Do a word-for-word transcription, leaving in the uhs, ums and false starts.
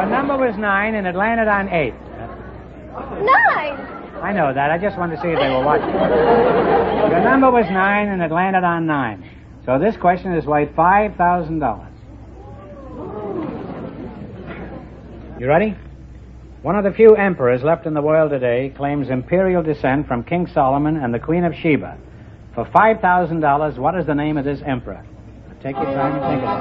Your number was nine, and it landed on eight. Nine. I know that. I just wanted to see if they were watching. Your number was nine, and it landed on nine. So this question is worth five thousand dollars. You ready? One of the few emperors left in the world today claims imperial descent from King Solomon and the Queen of Sheba. For five thousand dollars, what is the name of this emperor? Now take your time and think about